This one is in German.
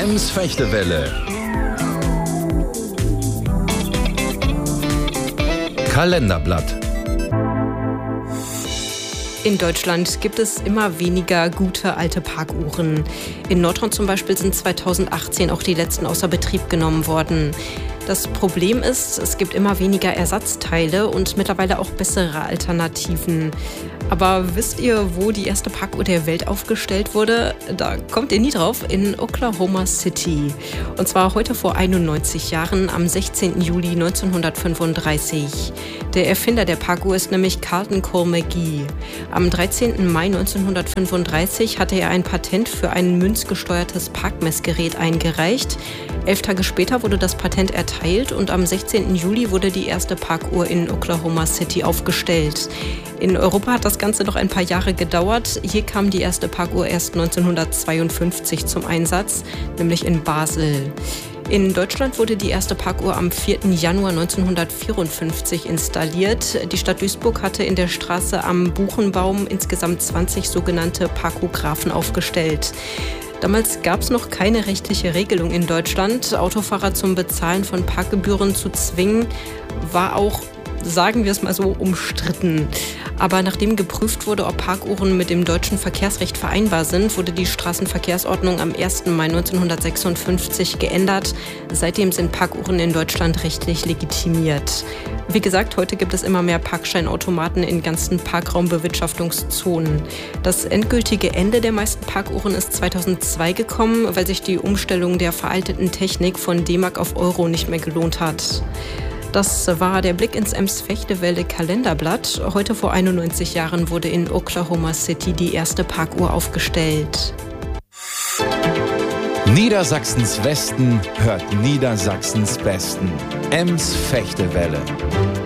Ems Fechtewelle. Kalenderblatt. In Deutschland gibt es immer weniger gute alte Parkuhren. In Nordrhein zum Beispiel sind 2018 auch die letzten außer Betrieb genommen worden. Das Problem ist, es gibt immer weniger Ersatzteile und mittlerweile auch bessere Alternativen. Aber wisst ihr, wo die erste Parkuhr der Welt aufgestellt wurde? Da kommt ihr nie drauf, in Oklahoma City. Und zwar heute vor 91 Jahren, am 16. Juli 1935. Der Erfinder der Parkuhr ist nämlich Carlton Cole McGee. Am 13. Mai 1935 hatte er ein Patent für ein münzgesteuertes Parkmessgerät eingereicht. 11 Tage später wurde das Patent erteilt und am 16. Juli wurde die erste Parkuhr in Oklahoma City aufgestellt. In Europa hat das Ganze noch ein paar Jahre gedauert. Hier kam die erste Parkuhr erst 1952 zum Einsatz, nämlich in Basel. In Deutschland wurde die erste Parkuhr am 4. Januar 1954 installiert. Die Stadt Duisburg hatte in der Straße am Buchenbaum insgesamt 20 sogenannte Parkographen aufgestellt. Damals gab es noch keine rechtliche Regelung in Deutschland. Autofahrer zum Bezahlen von Parkgebühren zu zwingen, war auch, sagen wir es mal so, umstritten. Aber nachdem geprüft wurde, ob Parkuhren mit dem deutschen Verkehrsrecht vereinbar sind, wurde die Straßenverkehrsordnung am 1. Mai 1956 geändert. Seitdem sind Parkuhren in Deutschland rechtlich legitimiert. Wie gesagt, heute gibt es immer mehr Parkscheinautomaten in ganzen Parkraumbewirtschaftungszonen. Das endgültige Ende der meisten Parkuhren ist 2002 gekommen, weil sich die Umstellung der veralteten Technik von D-Mark auf Euro nicht mehr gelohnt hat. Das war der Blick ins Ems Fechtewelle Kalenderblatt. Heute vor 91 Jahren wurde in Oklahoma City die erste Parkuhr aufgestellt. Niedersachsens Westen hört Niedersachsens Besten. Ems Fechtewelle.